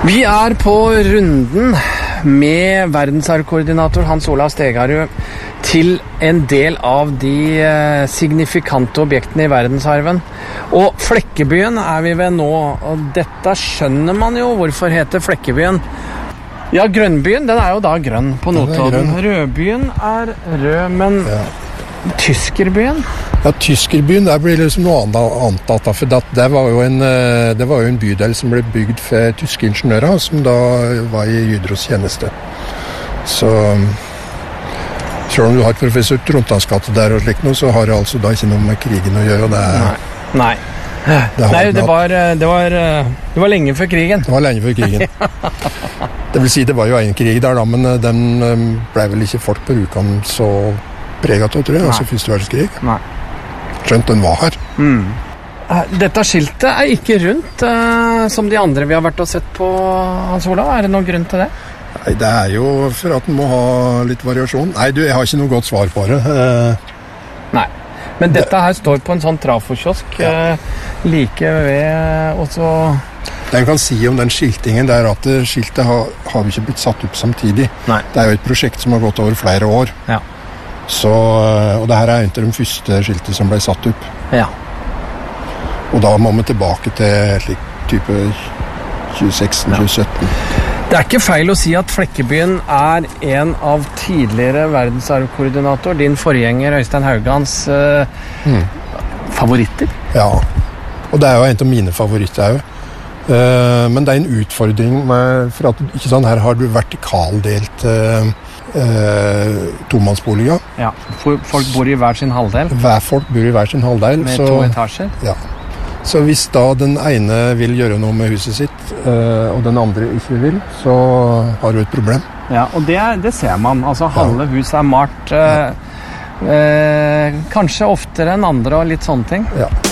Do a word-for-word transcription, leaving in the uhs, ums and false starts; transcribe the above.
Vi er på runden med verdensarvkoordinator Hans Olav Stegarud til en del av de signifikante objektene i verdensarven. Og Flekkebyen er vi ved nå, og dette skjønner man jo hvorfor heter Flekkebyen. Ja, Grønnbyen, den er jo da grønn på Notodden. Rødbyen er rød, men ja. Tyskerbyen? Ja, Tyskerbyen, der blir liksom noe annet, for det var, jo en, det var jo en bydel som ble bygd for tyske ingeniører, som da var i Hydros tjeneste. Så selv om du har professor Trontansgate der og slik noe, så har det altså da ikke noe med krigen å gjøre. Det er, Nei, nei. Det, Nei det, var, det, var, det var lenge før krigen. Det var lenge før krigen. Det vil si, det var jo en krig der da, men den ble vel ikke folk på Rjukan så preget av, tror jeg, altså første verdenskrig. Nei. Skjønt den var her. Mm. Dette skiltet er ikke rundt, uh, som de andre vi har vært og sett på, Hans Olav. Er det noen grunn til det? Nei, det er jo for at den må ha litt variasjon. Nei, du, jeg har ikke noe godt svar på det. Uh, Nei, men dette det, her står på en sånn trafokiosk ja. uh, like ved, og så... Det jeg kan si om den skiltingen, det er at skiltet har, har vi ikke blitt satt opp samtidig. Nei. Det er jo et prosjekt som har gått over flere år. Ja. Så, og det her er en av de første skiltene som ble satt opp. Ja. Og da må vi tilbake til slik type tjue seksten til tjue sytten. Det er ikke feil å si at Flekkebyen er en av tidligere verdensarvkoordinator, din forgjenger Øystein Haugans uh, mm. favoritter. Ja, og det er jo en av mine favoritter også. Uh, men det er en utfordring med, for at ikke sånn, her har du vertikaldelt uh, uh, tomannsboliger. Ja, folk bor i hver sin halvdel. Hver folk bor i hver sin halvdel. Med så, to etasjer. Ja. Så hvis da den ene vil gjøre noe med huset sitt, uh, og den andre ikke vil, så har du et problem. Ja, og det, det ser man. Altså, halve ja. huset er malt, uh, ja. uh, kanskje oftere enn andre og litt sånne ting. Ja.